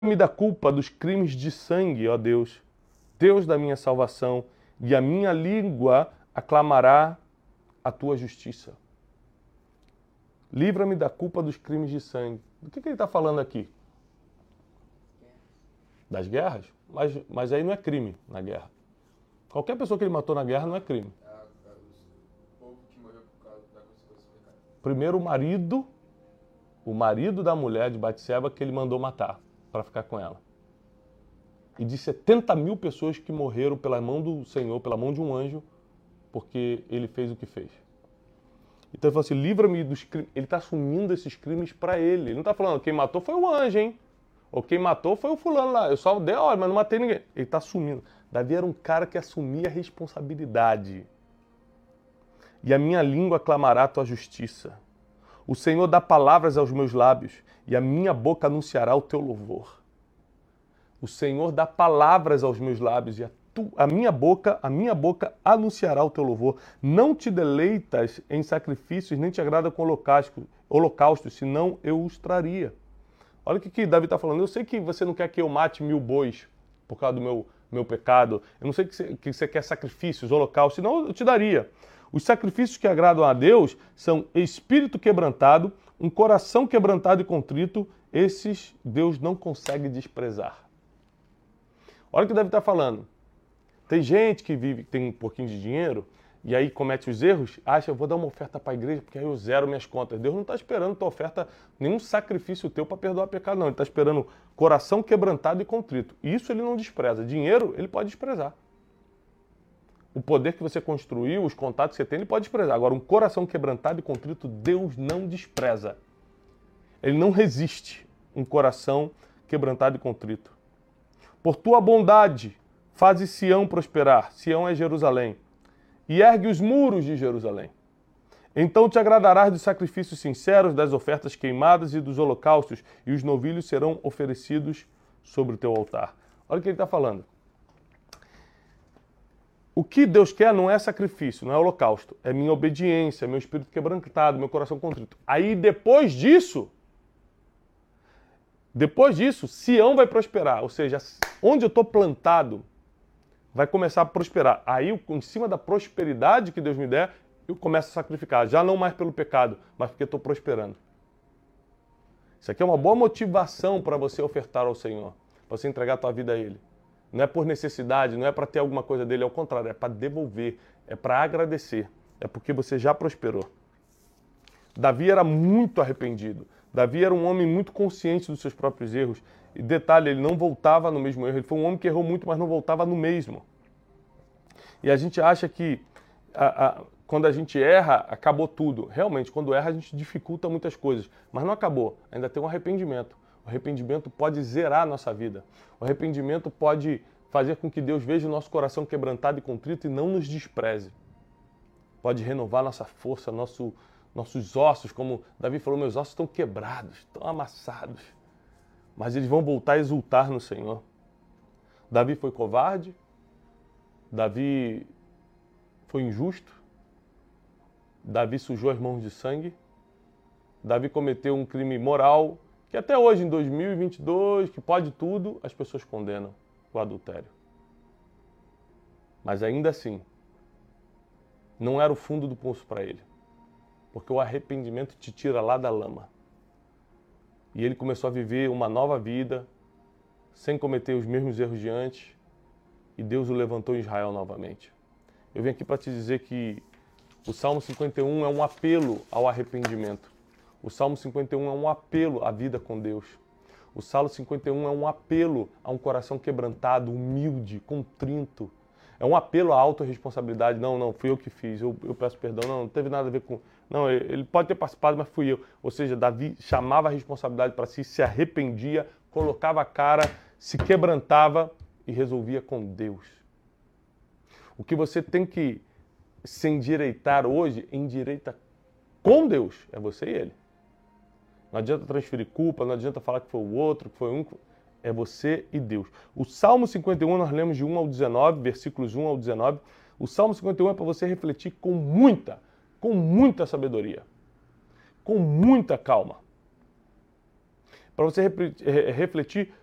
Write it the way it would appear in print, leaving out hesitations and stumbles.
Livra-me da culpa dos crimes de sangue, ó Deus, Deus da minha salvação, e a minha língua aclamará a tua justiça. Livra-me da culpa dos crimes de sangue. Do que ele está falando aqui? Das guerras? Mas aí não é crime na guerra. Qualquer pessoa que ele matou na guerra não é crime. Primeiro o marido da mulher de Batseba que ele mandou matar para ficar com ela. E de 70 mil pessoas que morreram pela mão do Senhor, pela mão de um anjo, porque ele fez o que fez. Então ele falou assim, livra-me dos crimes. Ele está assumindo esses crimes para ele. Ele não está falando, quem matou foi o anjo, hein? Ou quem matou foi o fulano lá. Eu só dei a ordem, mas não matei ninguém. Ele está assumindo. Davi era um cara que assumia a responsabilidade. E a minha língua clamará a tua justiça. O Senhor dá palavras aos meus lábios, e a minha boca anunciará o teu louvor. O Senhor dá palavras aos meus lábios, e a minha boca anunciará o teu louvor. Não te deleitas em sacrifícios, nem te agrada com holocaustos, senão eu os traria. Olha o que Davi está falando. Eu sei que você não quer que eu mate 1000 bois por causa do meu pecado. Eu não sei que você quer sacrifícios, holocaustos, senão eu te daria. Os sacrifícios que agradam a Deus são espírito quebrantado, um coração quebrantado e contrito. Esses Deus não consegue desprezar. Olha o que Davi está falando. Tem gente que tem um pouquinho de dinheiro e aí comete os erros, acha, eu vou dar uma oferta para a igreja porque aí eu zero minhas contas. Deus não está esperando tua oferta, nenhum sacrifício teu para perdoar pecado, não. Ele está esperando coração quebrantado e contrito. Isso ele não despreza. Dinheiro, ele pode desprezar. O poder que você construiu, os contatos que você tem, ele pode desprezar. Agora, um coração quebrantado e contrito, Deus não despreza. Ele não resiste um coração quebrantado e contrito. Por tua bondade, faze Sião prosperar. Sião é Jerusalém. E ergue os muros de Jerusalém. Então te agradarás dos sacrifícios sinceros, das ofertas queimadas e dos holocaustos, e os novilhos serão oferecidos sobre o teu altar. Olha o que ele está falando. O que Deus quer não é sacrifício, não é holocausto. É minha obediência, meu espírito quebrantado, meu coração contrito. Aí depois disso, Sião vai prosperar. Ou seja, onde eu estou plantado, vai começar a prosperar. Aí, em cima da prosperidade que Deus me der, eu começo a sacrificar. Já não mais pelo pecado, mas porque estou prosperando. Isso aqui é uma boa motivação para você ofertar ao Senhor, para você entregar a tua vida a Ele. Não é por necessidade, não é para ter alguma coisa dele, ao contrário, é para devolver, é para agradecer, é porque você já prosperou. Davi era muito arrependido. Davi era um homem muito consciente dos seus próprios erros. E detalhe, ele não voltava no mesmo erro. Ele foi um homem que errou muito, mas não voltava no mesmo. E a gente acha que quando a gente erra, acabou tudo. Realmente, quando erra, a gente dificulta muitas coisas. Mas não acabou. Ainda tem um arrependimento. O arrependimento pode zerar a nossa vida. O arrependimento pode fazer com que Deus veja o nosso coração quebrantado e contrito e não nos despreze. Pode renovar nossa força, nossos ossos. Como Davi falou, meus ossos estão quebrados, estão amassados. Mas eles vão voltar a exultar no Senhor. Davi foi covarde. Davi foi injusto. Davi sujou as mãos de sangue. Davi cometeu um crime moral que até hoje, em 2022, que pode tudo, as pessoas condenam o adultério. Mas ainda assim, não era o fundo do poço para ele. Porque o arrependimento te tira lá da lama. E ele começou a viver uma nova vida, sem cometer os mesmos erros de antes, e Deus o levantou em Israel novamente. Eu vim aqui para te dizer que o Salmo 51 é um apelo ao arrependimento. O Salmo 51 é um apelo à vida com Deus. O Salmo 51 é um apelo a um coração quebrantado, humilde, contrito. É um apelo à autorresponsabilidade. Não, fui eu que fiz, eu peço perdão. Não teve nada a ver com... Não, ele pode ter participado, mas fui eu. Ou seja, Davi chamava a responsabilidade para si, se arrependia, colocava a cara, se quebrantava e resolvia com Deus. O que você tem que se endireitar hoje, endireita com Deus. É você e Ele. Não adianta transferir culpa, não adianta falar que foi o outro, que foi um... É você e Deus. O Salmo 51, nós lemos de 1 ao 19, versículos 1 ao 19. O Salmo 51 é para você refletir com muita sabedoria, com muita calma. Para você refletir